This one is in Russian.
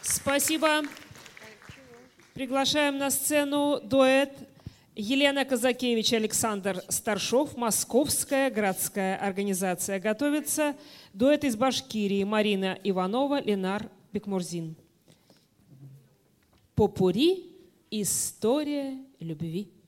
Спасибо. Приглашаем на сцену дуэт Елена Казакевич и Александр Старшов, Московская городская организация. Готовится дуэт из Башкирии Марина Иванова, Ленар Бекмурзин. Попурри. История любви.